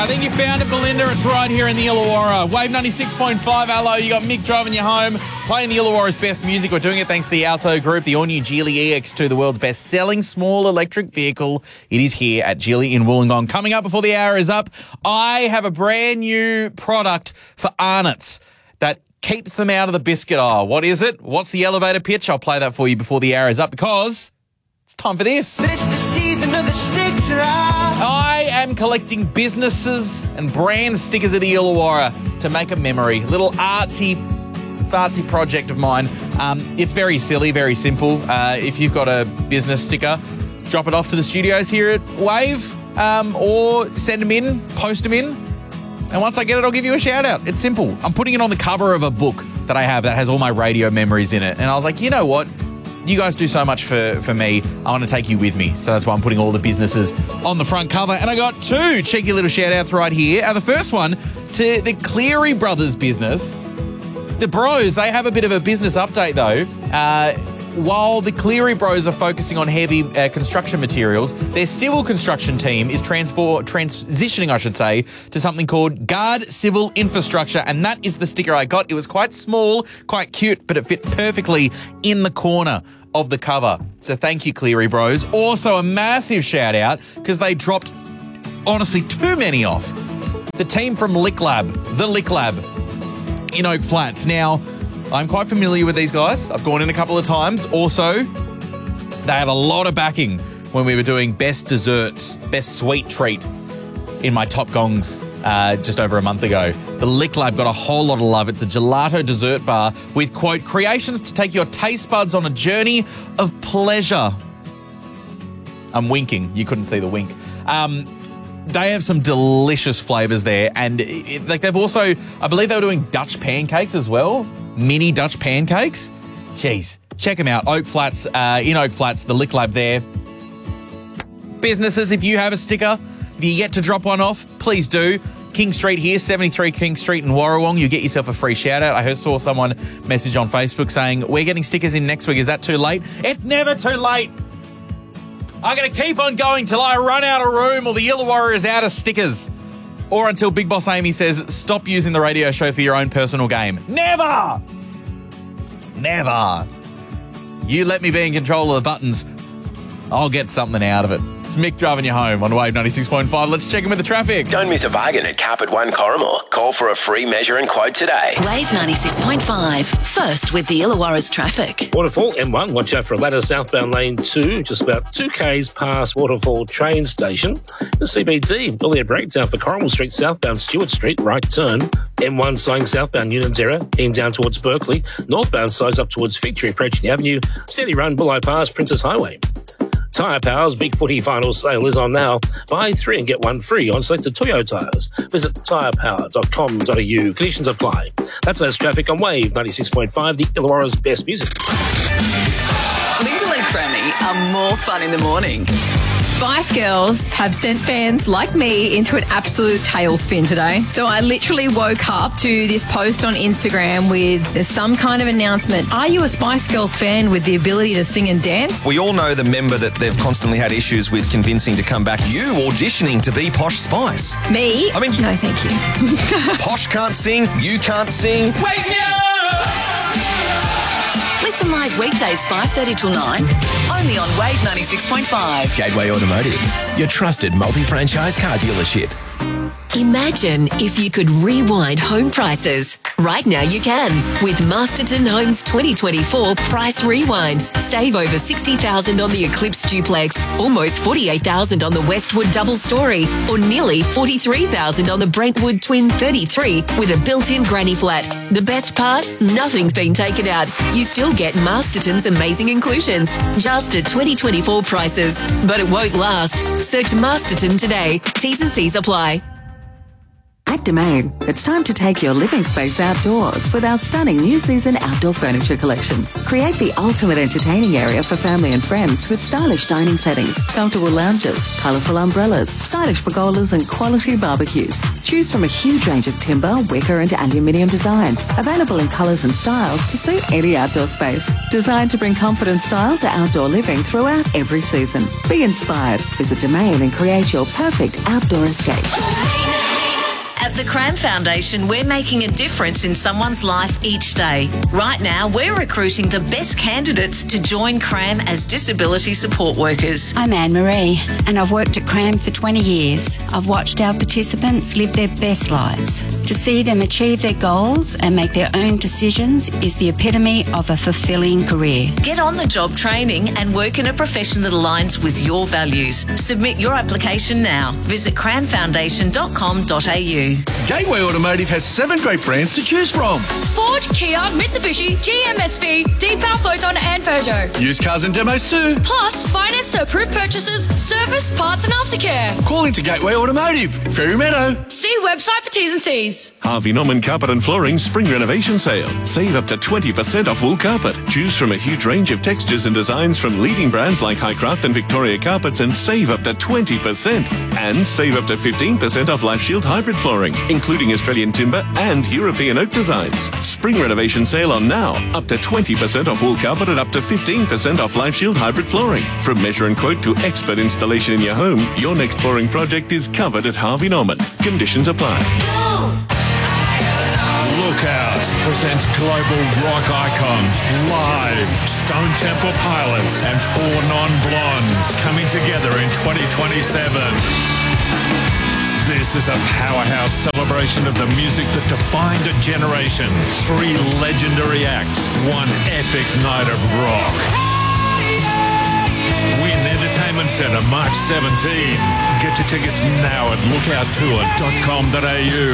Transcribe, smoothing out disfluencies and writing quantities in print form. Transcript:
I think you found it, Belinda. It's right here in the Illawarra. Wave 96.5, hello. You got Mick driving you home, playing the Illawarra's best music. We're doing it thanks to the Alto Group, the all-new Geely EX2, the world's best-selling small electric vehicle. It is here at Geely in Wollongong. Coming up before the hour is up, I have a brand new product for Arnott's that keeps them out of the biscuit aisle. What is it? What's the elevator pitch? I'll play that for you before the hour is up because it's time for this. It's the season of the sticks I am collecting businesses and brand stickers of the Illawarra to make a memory. Little artsy project of mine. It's very silly, very simple. If you've got a business sticker, drop it off to the studios here at Wave or send them in, post them in. And once I get it, I'll give you a shout out. It's simple. I'm putting it on the cover of a book that I have that has all my radio memories in it. And I was like, you know what? You guys do so much for me. I want to take you with me. So that's why I'm putting all the businesses on the front cover. And I got two cheeky little shout outs right here. And the first one to the Cleary Brothers business. The bros, they have a bit of a business update though. While the Cleary Bros are focusing on heavy construction materials, their civil construction team is transitioning, I should say, to something called Guard Civil Infrastructure, and that is the sticker I got. It was quite small, quite cute, but it fit perfectly in the corner of the cover. So thank you, Cleary Bros. Also, a massive shout out because they dropped, honestly, too many off. The team from Lick Lab in Oak Flats. Now, I'm quite familiar with these guys. I've gone in a couple of times. Also, they had a lot of backing when we were doing best desserts, best sweet treat in my Top Gongs just over a month ago. The Lick Lab got a whole lot of love. It's a gelato dessert bar with, quote, creations to take your taste buds on a journey of pleasure. I'm winking. You couldn't see the wink. They have some delicious flavours there. And they've also, I believe they were doing Dutch pancakes as well. Mini Dutch pancakes. Jeez, check them out. Oak Flats, in Oak Flats, the Lick Lab there. Businesses, if you have a sticker, if you get to drop one off, please do. King Street here, 73 King Street in Warrawong. You get yourself a free shout out. I saw someone message on Facebook saying, we're getting stickers in next week. Is that too late? It's never too late. I'm going to keep on going till I run out of room or the Illawarra is out of stickers. Or until Big Boss Amy says, stop using the radio show for your own personal game. Never! Never. You let me be in control of the buttons, I'll get something out of it. It's Mick driving you home on Wave 96.5. Let's check in with the traffic. Don't miss a bargain at Carpet One Corrimal. Call for a free measure and quote today. Wave 96.5. First with the Illawarra's traffic. Waterfall M1, watch out for a ladder southbound lane 2, just about 2 k's past Waterfall train station. The CBD, earlier breakdown for Corrimal Street southbound Stewart Street, right turn. M1 slowing southbound Unanderra, heading down towards Berkeley. Northbound slows up towards Victory, approaching the avenue. Steady run, Bulli Pass, Princess Highway. Tyre Power's Big Footy final sale is on now. Buy 3 and get 1 free on selected Toyo tyres. Visit tyrepower.com.au. Conditions apply. That's less traffic on Wave 96.5, the Illawarra's best music. Linda and Crammy are more fun in the morning. Spice Girls have sent fans like me into an absolute tailspin today. So I literally woke up to this post on Instagram with some kind of announcement. Are you a Spice Girls fan with the ability to sing and dance? We all know the member that they've constantly had issues with convincing to come back. You auditioning to be Posh Spice. Me? I mean, no, thank you. Posh can't sing, you can't sing. Wake me up! Listen live weekdays 5:30 till 9, only on Wave 96.5. Gateway Automotive, your trusted multi-franchise car dealership. Imagine if you could rewind home prices. Right now you can with Masterton Homes 2024 Price Rewind. Save over $60,000 on the Eclipse Duplex, almost $48,000 on the Westwood Double Story, or nearly $43,000 on the Brentwood Twin 33 with a built-in granny flat. The best part? Nothing's been taken out. You still get Masterton's amazing inclusions, just at 2024 prices. But it won't last. Search Masterton today. T's and C's apply. At Domain, it's time to take your living space outdoors with our stunning new season outdoor furniture collection. Create the ultimate entertaining area for family and friends with stylish dining settings, comfortable lounges, colourful umbrellas, stylish pergolas and quality barbecues. Choose from a huge range of timber, wicker and aluminium designs, available in colours and styles to suit any outdoor space. Designed to bring comfort and style to outdoor living throughout every season. Be inspired. Visit Domain and create your perfect outdoor escape. Cram Foundation, we're making a difference in someone's life each day. Right now, we're recruiting the best candidates to join Cram as disability support workers. I'm Anne-Marie, and I've worked at Cram for 20 years. I've watched our participants live their best lives. To see them achieve their goals and make their own decisions is the epitome of a fulfilling career. Get on the job training and work in a profession that aligns with your values. Submit your application now. Visit cramfoundation.com.au. Gateway Automotive has 7 great brands to choose from. Ford, Kia, Mitsubishi, GMSV, Deepal, Photon and Peugeot. Used cars and demos too. Plus, finance to approved purchases, service, parts and aftercare. Call into Gateway Automotive, Ferry Meadow. See website for T's and C's. Harvey Norman Carpet and Flooring Spring Renovation Sale. Save up to 20% off wool carpet. Choose from a huge range of textures and designs from leading brands like Highcraft and Victoria Carpets and save up to 20%. And save up to 15% off Life Shield hybrid flooring, including Australian timber and European oak designs. Spring renovation sale on now. Up to 20% off wool carpet and up to 15% off Life Shield hybrid flooring. From measure and quote to expert installation in your home, your next flooring project is covered at Harvey Norman. Conditions apply. Lookout presents global rock icons live. Stone Temple Pilots and 4 Non-Blondes coming together in 2027. This is a powerhouse celebration of the music that defined a generation. 3 legendary acts, 1 epic night of rock. Win Entertainment Centre March 17. Get your tickets now at lookouttour.com.au.